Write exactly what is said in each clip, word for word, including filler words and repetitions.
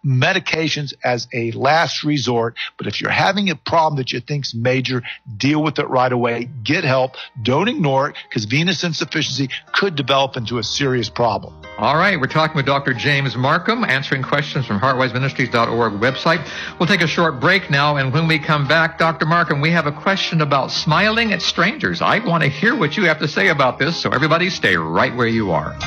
medications as a last resort. But if you're having a problem that you think's major, deal with it right away. Get help. Don't ignore it, because venous insufficiency could develop into a serious problem. All right, we're talking with Doctor James Marcum, answering questions from heartwise ministries dot org website. We'll take a short break now, and when we come back, Doctor Marcum, we have a question about smiling at strangers. I want to hear what you have to say about this, so everybody stay right where you are.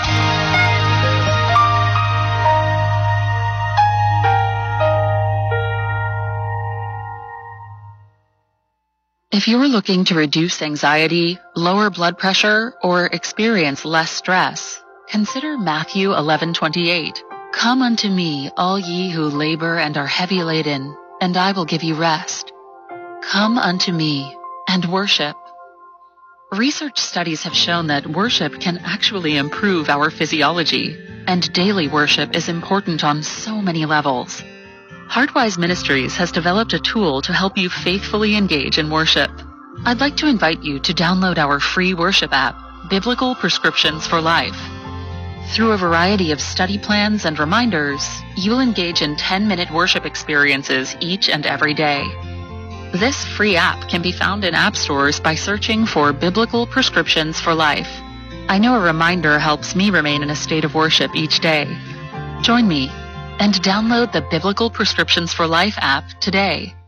If you're looking to reduce anxiety, lower blood pressure, or experience less stress, consider Matthew eleven twenty-eight. Come unto me, all ye who labor and are heavy laden, and I will give you rest. Come unto me and worship. Research studies have shown that worship can actually improve our physiology, and daily worship is important on so many levels. Heartwise Ministries has developed a tool to help you faithfully engage in worship. I'd like to invite you to download our free worship app, Biblical Prescriptions for Life. Through a variety of study plans and reminders, you'll engage in ten-minute worship experiences each and every day. This free app can be found in app stores by searching for Biblical Prescriptions for Life. I know a reminder helps me remain in a state of worship each day. Join me and download the Biblical Prescriptions for Life app today.